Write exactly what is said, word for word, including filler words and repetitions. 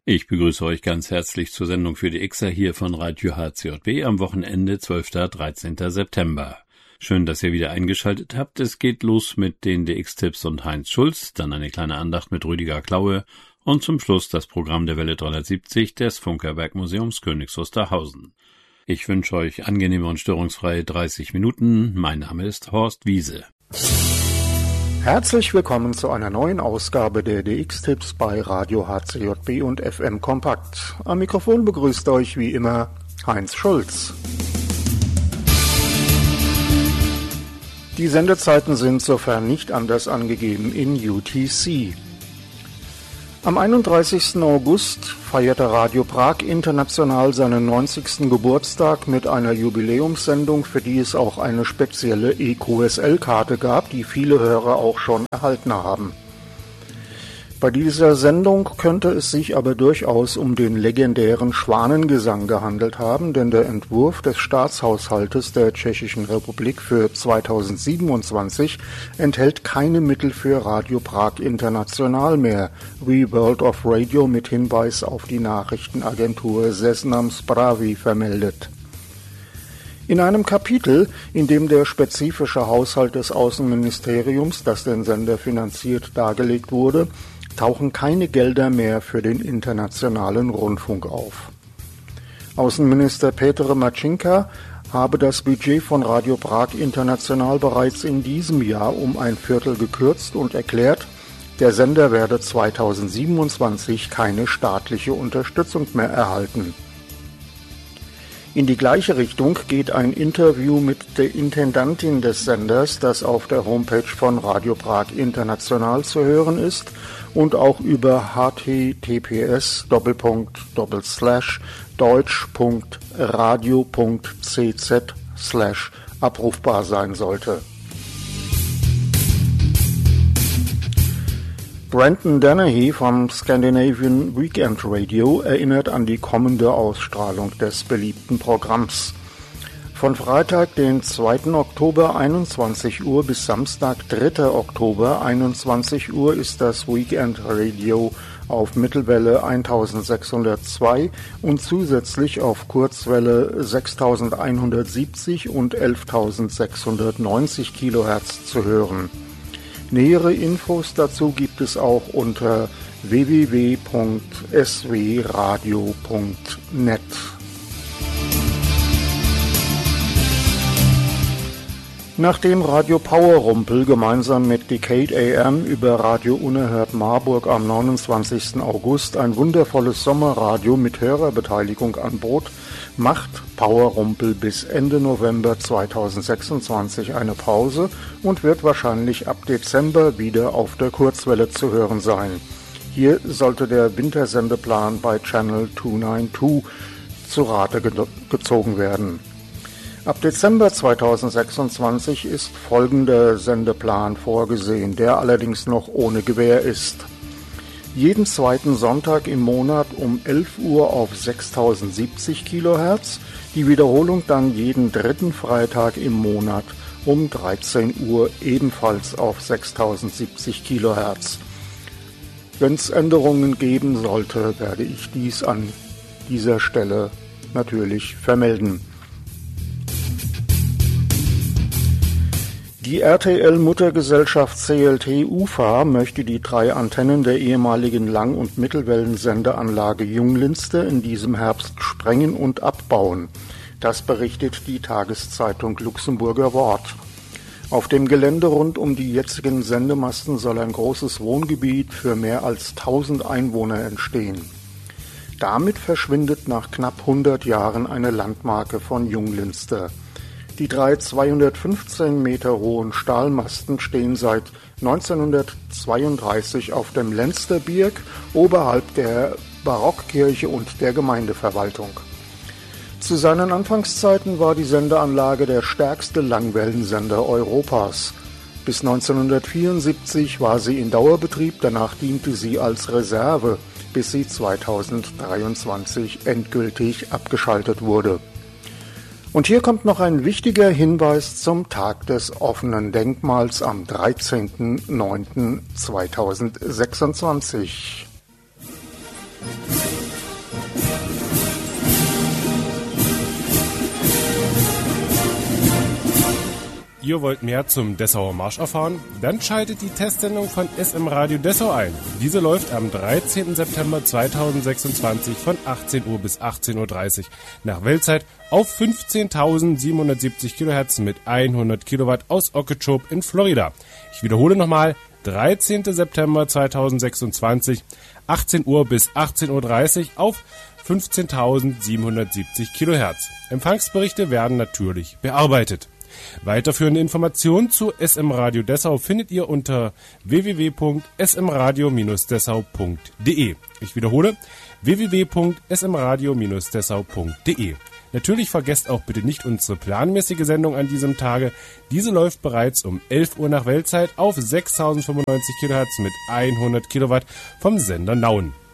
Ich begrüße euch ganz herzlich zur Sendung für die X A hier von Radio H C J B am Wochenende zwölften und dreizehnten September. Schön, dass ihr wieder eingeschaltet habt. Es geht los mit den D X-Tipps und Heinz Schulz, dann eine kleine Andacht mit Rüdiger Klaue und zum Schluss das Programm der Welle dreihundertsiebzig des Funkerberg-Museums Königs Wusterhausen. Ich wünsche euch angenehme und störungsfreie dreißig Minuten. Mein Name ist Horst Wiese. Herzlich willkommen zu einer neuen Ausgabe der D X-Tipps bei Radio H C J B und F M Kompakt. Am Mikrofon begrüßt euch wie immer Heinz Schulz. Die Sendezeiten sind sofern nicht anders angegeben in U T C. Am einunddreißigsten August feierte Radio Prag international seinen neunzigsten Geburtstag mit einer Jubiläumssendung, für die es auch eine spezielle E Q S L-Karte gab, die viele Hörer auch schon erhalten haben. Bei dieser Sendung könnte es sich aber durchaus um den legendären Schwanengesang gehandelt haben, denn der Entwurf des Staatshaushaltes der Tschechischen Republik für zweitausendsiebenundzwanzig enthält keine Mittel für Radio Prag International mehr, wie World of Radio mit Hinweis auf die Nachrichtenagentur Seznam Zprávy vermeldet. In einem Kapitel, in dem der spezifische Haushalt des Außenministeriums, das den Sender finanziert, dargelegt wurde, tauchen keine Gelder mehr für den internationalen Rundfunk auf. Außenminister Petr Marcinka habe das Budget von Radio Prag International bereits in diesem Jahr um ein Viertel gekürzt und erklärt, der Sender werde zweitausendsiebenundzwanzig keine staatliche Unterstützung mehr erhalten. In die gleiche Richtung geht ein Interview mit der Intendantin des Senders, das auf der Homepage von Radio Prag International zu hören ist und auch über h t t p s deutsch punkt radio punkt c z slash abrufbar sein sollte. Brandon Dennehy vom Scandinavian Weekend Radio erinnert an die kommende Ausstrahlung des beliebten Programms. Von Freitag, den zweiten Oktober einundzwanzig Uhr bis Samstag, dritten Oktober einundzwanzig Uhr ist das Weekend Radio auf Mittelwelle eintausendsechshundertzwei und zusätzlich auf Kurzwelle sechstausendeinhundertsiebzig und elftausendsechshundertneunzig Kilohertz zu hören. Nähere Infos dazu gibt es auch unter w w w punkt s w radio punkt net. Nachdem Radio Powerrumpel gemeinsam mit Decade A M über Radio Unerhört Marburg am neunundzwanzigsten August ein wundervolles Sommerradio mit Hörerbeteiligung anbot, macht Powerrumpel bis Ende November zweitausendsechsundzwanzig eine Pause und wird wahrscheinlich ab Dezember wieder auf der Kurzwelle zu hören sein. Hier sollte der Wintersendeplan bei Channel zweihunderzweiundneunzig zu Rate ge- gezogen werden. Ab Dezember zweitausendsechsundzwanzig ist folgender Sendeplan vorgesehen, der allerdings noch ohne Gewähr ist. Jeden zweiten Sonntag im Monat um elf Uhr auf sechstausendsiebzig Kilohertz, die Wiederholung dann jeden dritten Freitag im Monat um dreizehn Uhr ebenfalls auf sechstausendsiebzig Kilohertz. Wenn es Änderungen geben sollte, werde ich dies an dieser Stelle natürlich vermelden. Die R T L-Muttergesellschaft C L T U F A möchte die drei Antennen der ehemaligen Lang- und Mittelwellensendeanlage Junglinste in diesem Herbst sprengen und abbauen. Das berichtet die Tageszeitung Luxemburger Wort. Auf dem Gelände rund um die jetzigen Sendemasten soll ein großes Wohngebiet für mehr als tausend Einwohner entstehen. Damit verschwindet nach knapp hundert Jahren eine Landmarke von Junglinste. Die drei zweihundertfünfzehn Meter hohen Stahlmasten stehen seit neunzehnhundertzweiunddreißig auf dem Lensterbirg oberhalb der Barockkirche und der Gemeindeverwaltung. Zu seinen Anfangszeiten war die Sendeanlage der stärkste Langwellensender Europas. Bis neunzehnhundertvierundsiebzig war sie in Dauerbetrieb, danach diente sie als Reserve, bis sie zweitausenddreiundzwanzig endgültig abgeschaltet wurde. Und hier kommt noch ein wichtiger Hinweis zum Tag des offenen Denkmals am dreizehnten neunten zweitausendsechsundzwanzig. Ihr wollt mehr zum Dessauer Marsch erfahren? Dann schaltet die Testsendung von S M Radio Dessau ein. Diese läuft am dreizehnten September zweitausendsechsundzwanzig von achtzehn Uhr bis achtzehn Uhr dreißig nach Weltzeit auf fünfzehntausendsiebenhundertsiebzig Kilohertz mit hundert Kilowatt aus Okeechobee in Florida. Ich wiederhole nochmal, dreizehnten September zweitausendsechsundzwanzig, achtzehn Uhr bis achtzehn Uhr dreißig auf fünfzehntausendsiebenhundertsiebzig Kilohertz. Empfangsberichte werden natürlich bearbeitet. Weiterführende Informationen zu S M Radio Dessau findet ihr unter w w w punkt s m radio dash dessau punkt d e. Ich wiederhole, w w w punkt s m radio dash dessau punkt d e. Natürlich vergesst auch bitte nicht unsere planmäßige Sendung an diesem Tage. Diese läuft bereits um elf Uhr nach Weltzeit auf sechstausendfünfundneunzig Kilohertz mit hundert Kilowatt vom Sender Nauen.